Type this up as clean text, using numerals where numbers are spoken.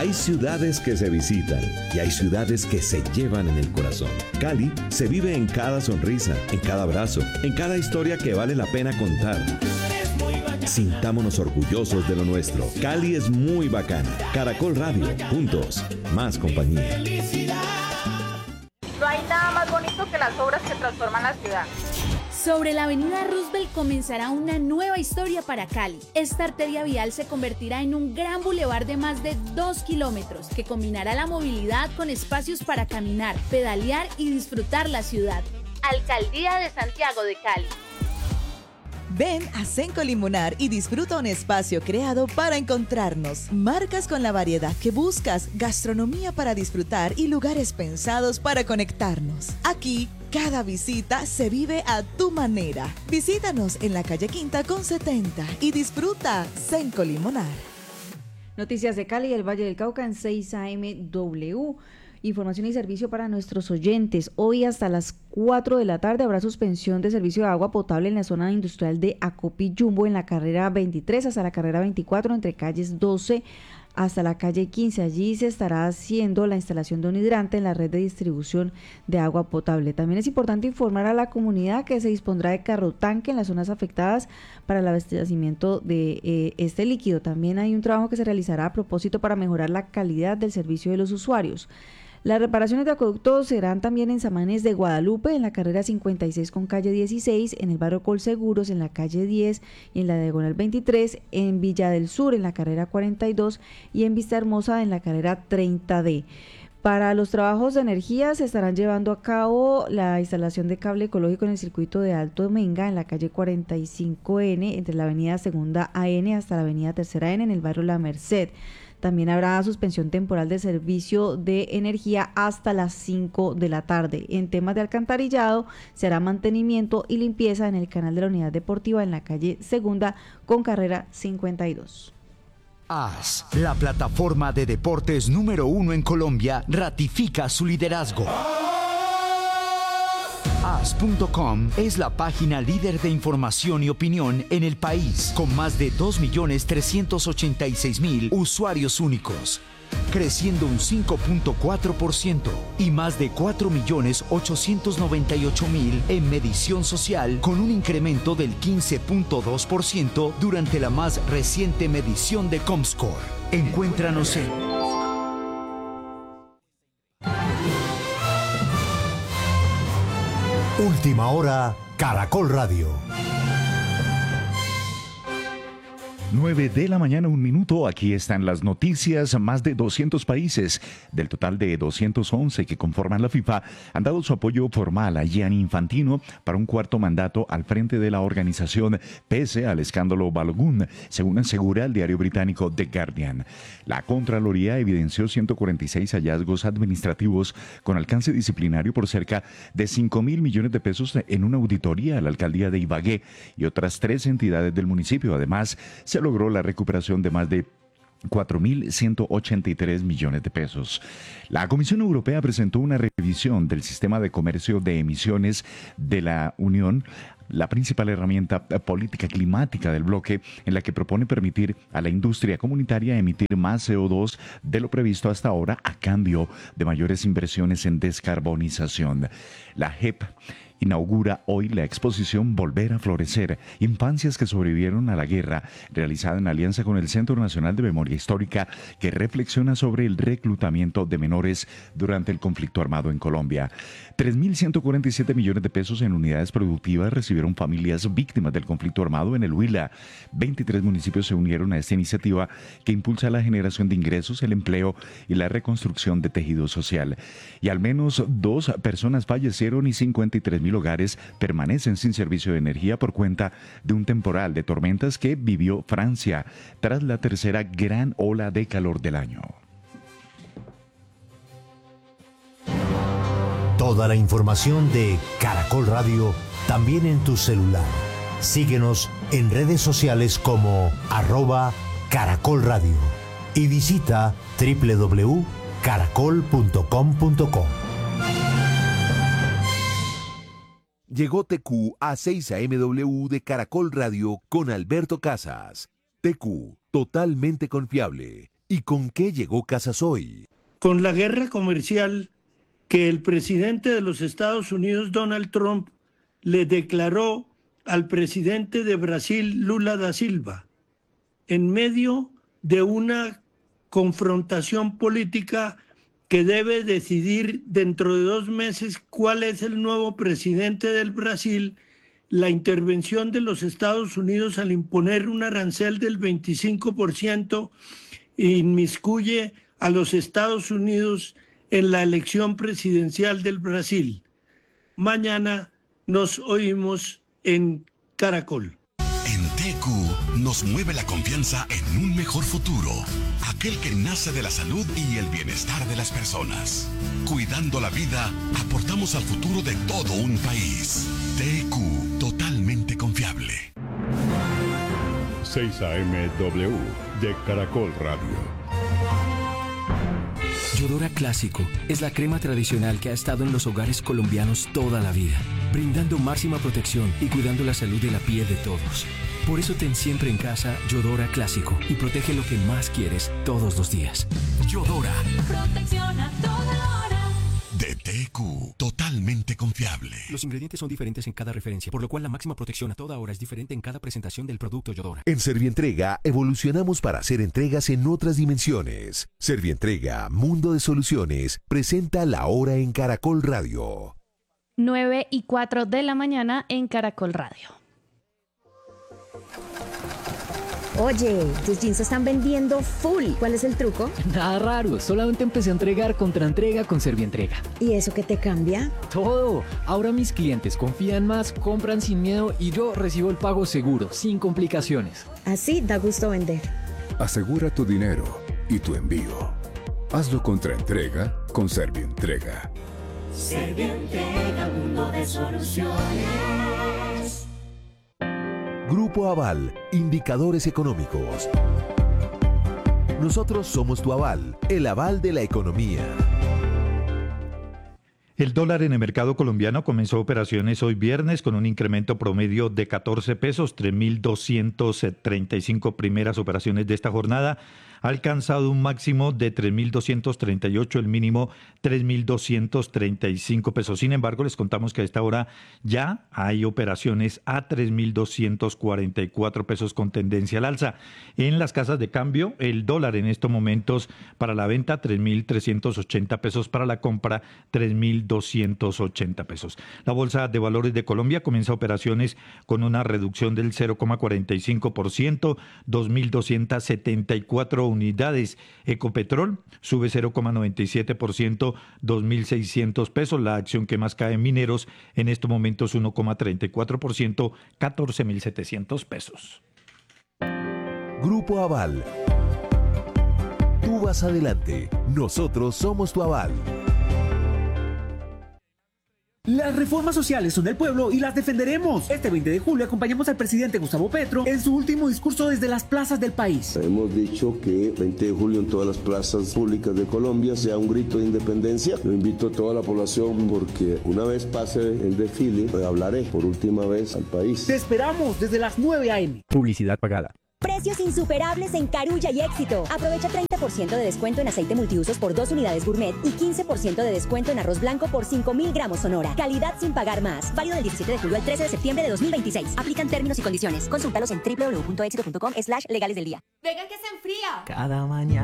Hay ciudades que se visitan y hay ciudades que se llevan en el corazón. Cali se vive en cada sonrisa, en cada abrazo, en cada historia que vale la pena contar. Sintámonos orgullosos de lo nuestro. Cali es muy bacana. Caracol Radio, juntos, más compañía. No hay nada más bonito que las obras que transforman la ciudad. Sobre la avenida Roosevelt comenzará una nueva historia para Cali. Esta arteria vial se convertirá en un gran bulevar de más de 2 kilómetros que combinará la movilidad con espacios para caminar, pedalear y disfrutar la ciudad. Alcaldía de Santiago de Cali. Ven a Cenco Limonar y disfruta un espacio creado para encontrarnos. Marcas con la variedad que buscas, gastronomía para disfrutar y lugares pensados para conectarnos. Aquí, cada visita se vive a tu manera. Visítanos en la calle Quinta con 70 y disfruta Cenco Limonar. Noticias de Cali y el Valle del Cauca en 6 AMW. Información y servicio para nuestros oyentes. Hoy hasta las 4 de la tarde habrá suspensión de servicio de agua potable en la zona industrial de Acopi Jumbo en la carrera 23 hasta la carrera 24 entre calles 12 hasta la calle 15. Allí se estará haciendo la instalación de un hidrante en la red de distribución de agua potable. También es importante informar a la comunidad que se dispondrá de carro tanque en las zonas afectadas para el abastecimiento de este líquido. También hay un trabajo que se realizará a propósito para mejorar la calidad del servicio de los usuarios. Las reparaciones de acueductos serán también en Samanes de Guadalupe, en la carrera 56 con calle 16, en el barrio Colseguros, en la calle 10 y en la diagonal 23, en Villa del Sur, en la carrera 42 y en Vista Hermosa, en la carrera 30D. Para los trabajos de energía se estarán llevando a cabo la instalación de cable ecológico en el circuito de Alto Menga, en la calle 45N, entre la avenida Segunda AN hasta la avenida Tercera N, en el barrio La Merced. También habrá suspensión temporal de servicio de energía hasta las 5 de la tarde. En temas de alcantarillado, se hará mantenimiento y limpieza en el canal de la unidad deportiva en la calle Segunda con carrera 52. AS, la plataforma de deportes número 1 en Colombia, ratifica su liderazgo. AS.com es la página líder de información y opinión en el país, con más de 2.386.000 usuarios únicos, creciendo un 5.4% y más de 4.898.000 en medición social, con un incremento del 15.2% durante la más reciente medición de Comscore. Encuéntranos en Última hora, Caracol Radio. 9 de la mañana, 1 minuto. Aquí están las noticias. Más de 200 países, del total de 211 que conforman la FIFA, han dado su apoyo formal a Gianni Infantino para un cuarto mandato al frente de la organización, pese al escándalo Balogun, según asegura el diario británico The Guardian. La Contraloría evidenció 146 hallazgos administrativos con alcance disciplinario por cerca de 5.000 millones de pesos en una auditoría a la alcaldía de Ibagué y otras 3 entidades del municipio. Además, se logró la recuperación de más de 4.183 millones de pesos. La Comisión Europea presentó una revisión del sistema de comercio de emisiones de la Unión, la principal herramienta política climática del bloque, en la que propone permitir a la industria comunitaria emitir más CO2 de lo previsto hasta ahora a cambio de mayores inversiones en descarbonización. La JEP inaugura hoy la exposición Volver a Florecer, Infancias que sobrevivieron a la guerra, realizada en alianza con el Centro Nacional de Memoria Histórica, que reflexiona sobre el reclutamiento de menores durante el conflicto armado en Colombia. 3.147 millones de pesos en unidades productivas recibieron familias víctimas del conflicto armado en el Huila. 23 municipios se unieron a esta iniciativa que impulsa la generación de ingresos, el empleo y la reconstrucción de tejido social. Y al menos 2 personas fallecieron y 53.000 hogares permanecen sin servicio de energía por cuenta de un temporal de tormentas que vivió Francia tras la tercera gran ola de calor del año. Toda la información de Caracol Radio también en tu celular. Síguenos en redes sociales como @Caracol Radio y visita www.caracol.com.co. Llegó TQ a 6 AMW de Caracol Radio con Alberto Casas. TQ, totalmente confiable. ¿Y con qué llegó Casasoy? Con la guerra comercial que el presidente de los Estados Unidos, Donald Trump, le declaró al presidente de Brasil, Lula da Silva, en medio de una confrontación política que debe decidir dentro de 2 meses cuál es el nuevo presidente del Brasil. La intervención de los Estados Unidos al imponer un arancel del 25% inmiscuye a los Estados Unidos en la elección presidencial del Brasil. Mañana nos oímos en Caracol. En TQ nos mueve la confianza en un mejor futuro, aquel que nace de la salud y el bienestar de las personas. Cuidando la vida, aportamos al futuro de todo un país. TQ, totalmente confiable. 6 AM-W de Caracol Radio. Yodora Clásico es la crema tradicional que ha estado en los hogares colombianos toda la vida, brindando máxima protección y cuidando la salud de la piel de todos. Por eso ten siempre en casa Yodora Clásico y protege lo que más quieres todos los días. Yodora. Protección a toda hora. De TQ, totalmente confiable. Los ingredientes son diferentes en cada referencia, por lo cual la máxima protección a toda hora es diferente en cada presentación del producto Yodora. En Servientrega evolucionamos para hacer entregas en otras dimensiones. Servientrega, Mundo de Soluciones, presenta La Hora en Caracol Radio. 9:04 de la mañana en Caracol Radio. Oye, tus jeans se están vendiendo full. ¿Cuál es el truco? Nada raro, solamente empecé a entregar contra entrega con Servientrega. ¿Y eso qué te cambia? Todo. Ahora mis clientes confían más, compran sin miedo y yo recibo el pago seguro, sin complicaciones. Así da gusto vender. Asegura tu dinero y tu envío. Hazlo contra entrega con Servientrega. Servientrega, mundo de soluciones. Grupo Aval, indicadores económicos. Nosotros somos tu aval, el aval de la economía. El dólar en el mercado colombiano comenzó operaciones hoy viernes con un incremento promedio de 14 pesos, 3.235 primeras operaciones de esta jornada. Ha alcanzado un máximo de 3.238, el mínimo 3.235 pesos. Sin embargo, les contamos que a esta hora ya hay operaciones a 3.244 pesos con tendencia al alza. En las casas de cambio, el dólar en estos momentos para la venta 3.380 pesos, para la compra 3.280 pesos. La Bolsa de Valores de Colombia comienza operaciones con una reducción del 0,45%, 2.274 unidades. Ecopetrol sube 0,97%, 2.600 pesos. La acción que más cae en Mineros en estos momentos 1,34%, 14.700 pesos. Grupo Aval. Tú vas adelante. Nosotros somos tu aval. Las reformas sociales son del pueblo y las defenderemos. Este 20 de julio acompañamos al presidente Gustavo Petro en su último discurso desde las plazas del país. Hemos dicho que 20 de julio en todas las plazas públicas de Colombia sea un grito de independencia. Lo invito a toda la población porque una vez pase el desfile, hablaré por última vez al país. Te esperamos desde las 9 a.m. Publicidad pagada. Precios insuperables en Carulla y Éxito. Aprovecha 30% de descuento en aceite multiusos por 2 unidades gourmet y 15% de descuento en arroz blanco por 5.000 gramos Sonora. Calidad sin pagar más. Válido del 17 de julio al 13 de septiembre de 2026. Aplican términos y condiciones. Consúltalos en www.éxito.com/legales del día. Venga que se enfría. Cada mañana.